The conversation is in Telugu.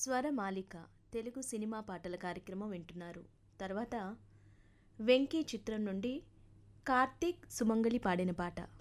స్వరమాలిక తెలుగు సినిమా పాటల కార్యక్రమం వింటున్నారు. తర్వాత 'వెంకీ' చిత్రం నుండి కార్తీక్ సుమంగళి పాడిన పాట.